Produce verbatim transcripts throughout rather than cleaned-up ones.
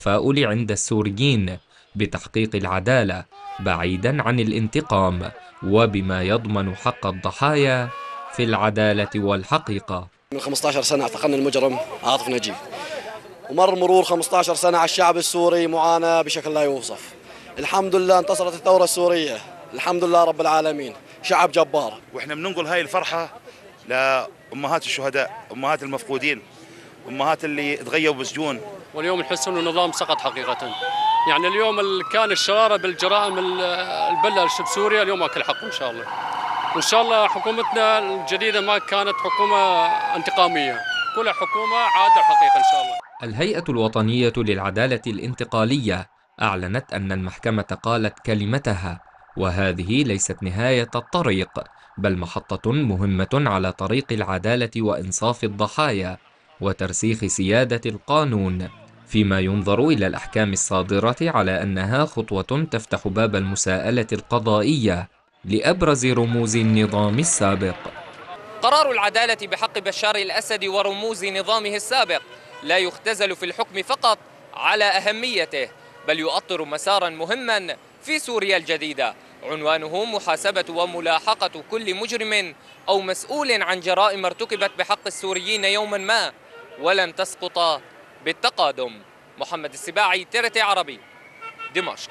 التفاؤل عند السوريين بتحقيق العدالة بعيدا عن الانتقام، وبما يضمن حق الضحايا في العدالة والحقيقة. من خمسة عشر سنة اعتقلنا المجرم عاطف نجيب، ومر مرور خمسة عشر سنة على الشعب السوري معاناة بشكل لا يوصف. الحمد لله انتصرت الثورة السورية، الحمد لله رب العالمين، شعب جبار. واحنا بننقل هاي الفرحة لأمهات الشهداء، أمهات المفقودين، أمهات اللي تغيبوا بالسجون. واليوم نحس انه النظام سقط حقيقة. يعني اليوم اللي كان الشرارة بالجرائم البلة بسوريا اليوم اكل حقه ان شاء الله. وان شاء الله حكومتنا الجديدة ما كانت حكومة انتقامية، كلها حكومة عادلة حقيقة ان شاء الله. الهيئة الوطنية للعدالة الانتقالية أعلنت أن المحكمة قالت كلمتها، وهذه ليست نهاية الطريق، بل محطة مهمة على طريق العدالة وإنصاف الضحايا وترسيخ سيادة القانون، فيما ينظر إلى الأحكام الصادرة على أنها خطوة تفتح باب المساءلة القضائية لأبرز رموز النظام السابق. قرار العدالة بحق بشار الأسد ورموز نظامه السابق لا يختزل في الحكم فقط على أهميته، بل يؤطر مسارا مهما في سوريا الجديدة، عنوانه محاسبة وملاحقة كل مجرم أو مسؤول عن جرائم ارتكبت بحق السوريين يوما ما ولن تسقط بالتقادم. محمد السباعي، تي آر تي عربي، دمشق.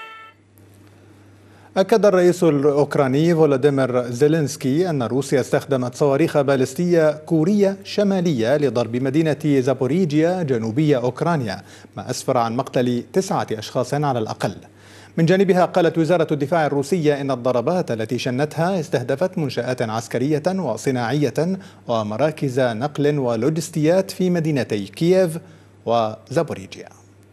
أكد الرئيس الأوكراني فولوديمير زيلينسكي أن روسيا استخدمت صواريخ باليستية كورية شمالية لضرب مدينة زابوريجيا جنوبية أوكرانيا، ما أسفر عن مقتل تسعة أشخاص على الأقل. من جانبها قالت وزارة الدفاع الروسية إن الضربات التي شنتها استهدفت منشآت عسكرية وصناعية ومراكز نقل ولوجستيات في مدينتي كييف وزابوريجيا.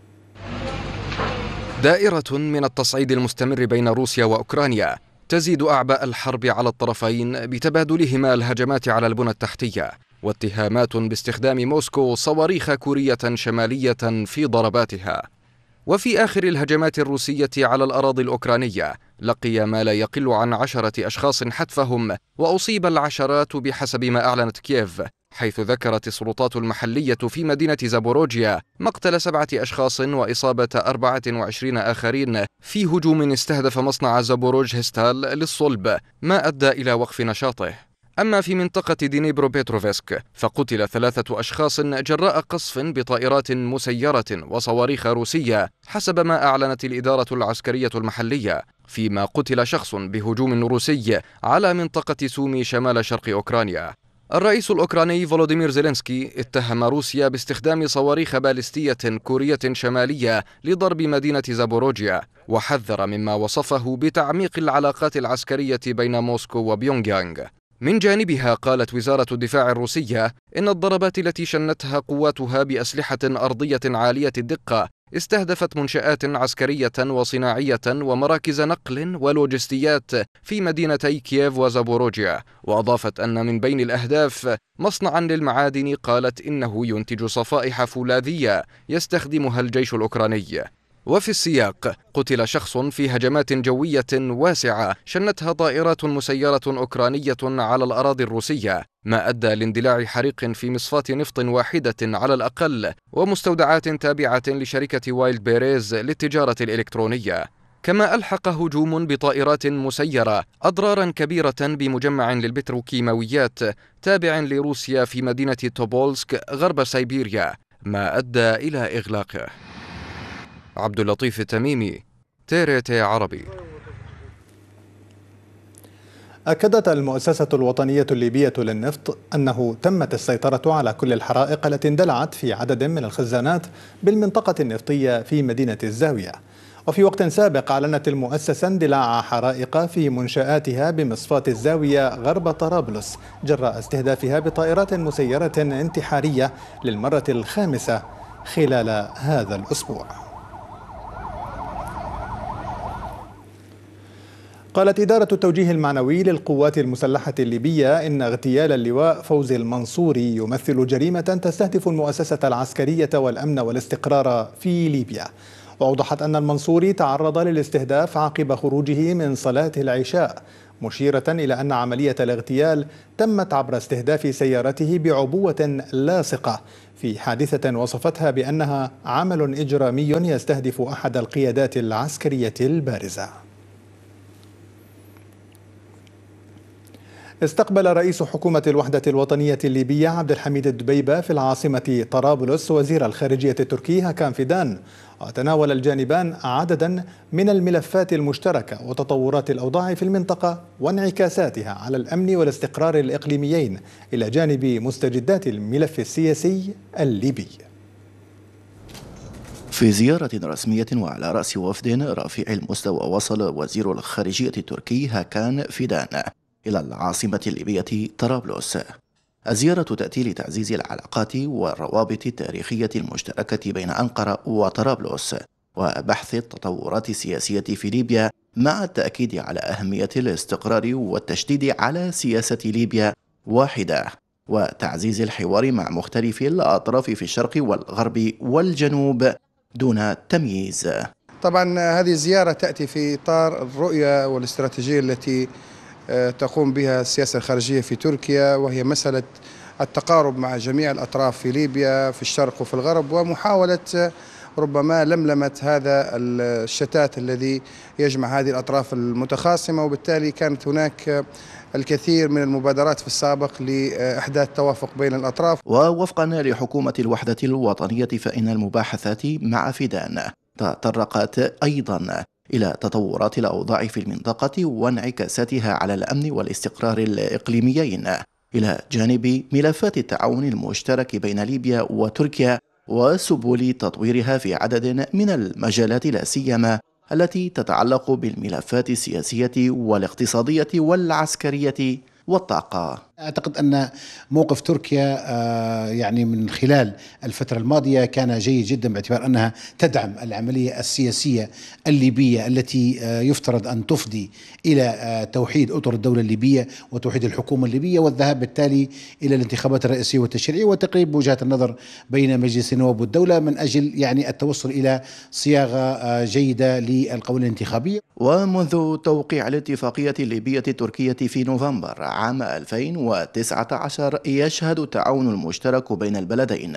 دائرة من التصعيد المستمر بين روسيا وأوكرانيا تزيد أعباء الحرب على الطرفين بتبادلهما الهجمات على البنى التحتية، واتهامات باستخدام موسكو صواريخ كورية شمالية في ضرباتها. وفي آخر الهجمات الروسية على الأراضي الأوكرانية لقي ما لا يقل عن عشرة أشخاص حتفهم، وأصيب العشرات بحسب ما أعلنت كييف، حيث ذكرت السلطات المحلية في مدينة زابوروجيا مقتل سبعة أشخاص وإصابة أربعة وعشرين آخرين في هجوم استهدف مصنع زابوروج هستال للصلب، ما أدى إلى وقف نشاطه. أما في منطقة دينيبرو بيتروفسك فقتل ثلاثة أشخاص جراء قصف بطائرات مسيرة وصواريخ روسية حسب ما أعلنت الإدارة العسكرية المحلية، فيما قتل شخص بهجوم روسي على منطقة سومي شمال شرق أوكرانيا. الرئيس الأوكراني فولوديمير زيلينسكي اتهم روسيا باستخدام صواريخ باليستية كورية شمالية لضرب مدينة زابوروجيا، وحذر مما وصفه بتعميق العلاقات العسكرية بين موسكو وبيونغ يانغ. من جانبها قالت وزارة الدفاع الروسية إن الضربات التي شنتها قواتها بأسلحة أرضية عالية الدقة استهدفت منشآت عسكرية وصناعية ومراكز نقل ولوجستيات في مدينتي كييف وزابوروجيا، وأضافت أن من بين الأهداف مصنعا للمعادن قالت إنه ينتج صفائح فولاذية يستخدمها الجيش الأوكراني. وفي السياق قتل شخص في هجمات جوية واسعة شنتها طائرات مسيرة أوكرانية على الأراضي الروسية، ما أدى لاندلاع حريق في مصفاة نفط واحدة على الأقل ومستودعات تابعة لشركة وايلد بيريز للتجارة الإلكترونية. كما ألحق هجوم بطائرات مسيرة أضرارا كبيرة بمجمع للبتروكيماويات تابع لروسيا في مدينة توبولسك غرب سيبيريا، ما أدى إلى إغلاقه. عبد اللطيف التميمي، تي آر تي عربي. أكدت المؤسسة الوطنية الليبية للنفط أنه تمت السيطرة على كل الحرائق التي اندلعت في عدد من الخزانات بالمنطقة النفطية في مدينة الزاوية. وفي وقت سابق أعلنت المؤسسة اندلاع حرائق في منشآتها بمصفاة الزاوية غرب طرابلس جراء استهدافها بطائرات مسيرة انتحارية للمرة الخامسة خلال هذا الأسبوع. قالت إدارة التوجيه المعنوي للقوات المسلحة الليبية إن اغتيال اللواء فوزي المنصوري يمثل جريمة تستهدف المؤسسة العسكرية والأمن والاستقرار في ليبيا. وأوضحت أن المنصوري تعرض للاستهداف عقب خروجه من صلاة العشاء، مشيرة إلى أن عملية الاغتيال تمت عبر استهداف سيارته بعبوة لاصقة في حادثة وصفتها بأنها عمل إجرامي يستهدف أحد القيادات العسكرية البارزة. استقبل رئيس حكومة الوحدة الوطنية الليبية عبد الحميد الدبيبة في العاصمة طرابلس وزير الخارجية التركي هاكان فيدان، وتناول الجانبان عددا من الملفات المشتركة وتطورات الأوضاع في المنطقة وانعكاساتها على الأمن والاستقرار الإقليميين إلى جانب مستجدات الملف السياسي الليبي. في زيارة رسمية وعلى رأس وفد رافع المستوى، وصل وزير الخارجية التركي هاكان فيدان إلى العاصمة الليبية طرابلس. الزيارة تأتي لتعزيز العلاقات والروابط التاريخية المشتركة بين أنقرة وطرابلس وبحث التطورات السياسية في ليبيا، مع التأكيد على أهمية الاستقرار والتشديد على سياسة ليبيا واحدة، وتعزيز الحوار مع مختلف الأطراف في الشرق والغرب والجنوب دون تمييز. طبعا هذه الزيارة تأتي في إطار الرؤية والاستراتيجية التي تقوم بها السياسة الخارجية في تركيا، وهي مسألة التقارب مع جميع الأطراف في ليبيا في الشرق وفي الغرب، ومحاولة ربما لملمة هذا الشتات الذي يجمع هذه الأطراف المتخاصمة. وبالتالي كانت هناك الكثير من المبادرات في السابق لإحداث توافق بين الأطراف. ووفقا لحكومة الوحدة الوطنية، فإن المباحثات مع فيدان تطرقت أيضا إلى تطورات الأوضاع في المنطقة وانعكاساتها على الأمن والاستقرار الإقليميين، إلى جانب ملفات التعاون المشترك بين ليبيا وتركيا وسبل تطويرها في عدد من المجالات، لا سيما التي تتعلق بالملفات السياسية والاقتصادية والعسكرية والطاقة. أعتقد أن موقف تركيا يعني من خلال الفترة الماضية كان جيد جدا، باعتبار أنها تدعم العملية السياسية الليبية التي يفترض أن تفضي إلى توحيد أطر الدولة الليبية وتوحيد الحكومة الليبية، والذهاب بالتالي إلى الانتخابات الرئاسية والتشريعية وتقريب وجهات النظر بين مجلس النواب والدولة من أجل يعني التوصل إلى صياغة جيدة للقوانين الانتخابية. ومنذ توقيع الاتفاقية الليبية التركية في نوفمبر عام ألفين وتسعة عشر يشهد التعاون المشترك بين البلدين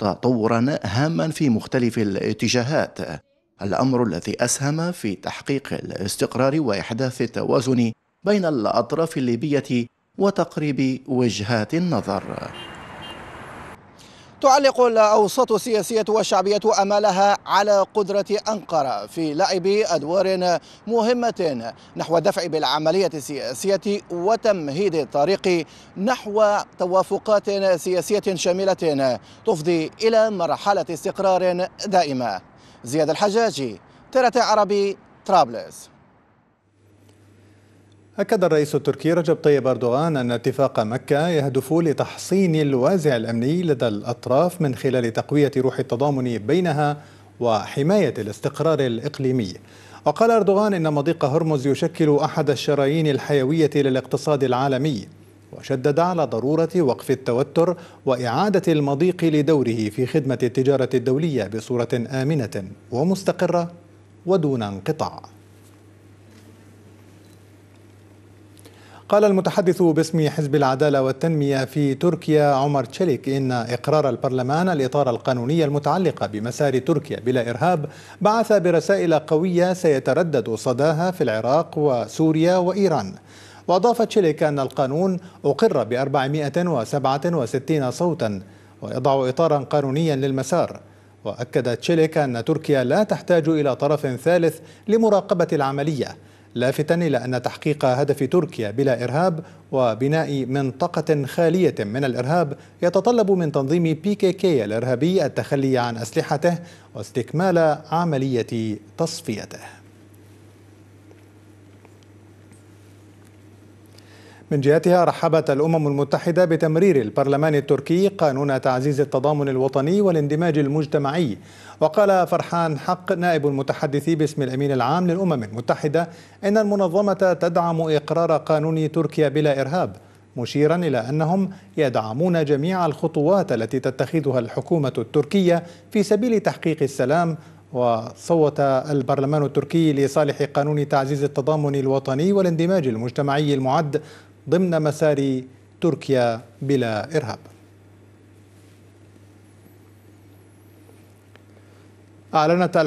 تطورا هاما في مختلف الاتجاهات، الأمر الذي أسهم في تحقيق الاستقرار وإحداث التوازن بين الأطراف الليبية وتقريب وجهات النظر. تعلق الأوساط السياسية والشعبية أمالها على قدرة أنقرة في لعب أدوار مهمة نحو الدفع بالعملية السياسية وتمهيد الطريق نحو توافقات سياسية شاملة تفضي إلى مرحلة استقرار دائمة. زياد الحجاجي، ترى عربي، طرابلس. أكد الرئيس التركي رجب طيب أردوغان أن اتفاق مكة يهدف لتحصين الوازع الأمني لدى الأطراف من خلال تقوية روح التضامن بينها وحماية الاستقرار الإقليمي. وقال أردوغان إن مضيق هرمز يشكل أحد الشرايين الحيوية للاقتصاد العالمي، وشدد على ضرورة وقف التوتر وإعادة المضيق لدوره في خدمة التجارة الدولية بصورة آمنة ومستقرة ودون انقطاع. قال المتحدث باسم حزب العدالة والتنمية في تركيا عمر تشيليك إن إقرار البرلمان الإطار القانوني المتعلق بمسار تركيا بلا إرهاب بعث برسائل قوية سيتردد صداها في العراق وسوريا وإيران. وأضاف تشيليك أن القانون أقر ب أربعمائة وسبعة وستين صوتا ويضع إطارا قانونيا للمسار. وأكد تشيليك أن تركيا لا تحتاج إلى طرف ثالث لمراقبة العملية، لافتا إلى أن تحقيق هدف تركيا بلا إرهاب وبناء منطقة خالية من الإرهاب يتطلب من تنظيم بي كي كي الإرهابي التخلي عن أسلحته واستكمال عملية تصفيته. من جهتها رحبت الأمم المتحدة بتمرير البرلمان التركي قانون تعزيز التضامن الوطني والاندماج المجتمعي. وقال فرحان حق نائب المتحدث باسم الأمين العام للأمم المتحدة إن المنظمة تدعم إقرار قانون تركيا بلا إرهاب، مشيرا إلى أنهم يدعمون جميع الخطوات التي تتخذها الحكومة التركية في سبيل تحقيق السلام وصوت البرلمان التركي لصالح قانون تعزيز التضامن الوطني والاندماج المجتمعي المعد ضمن مسار تركيا بلا إرهاب. أعلنت